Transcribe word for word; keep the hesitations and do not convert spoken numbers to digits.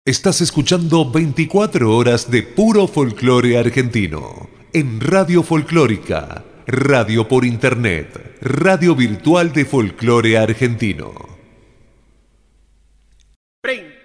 Estás escuchando veinticuatro horas de puro folclore argentino en Radio Folclórica, radio por internet, radio virtual de folclore argentino. treinta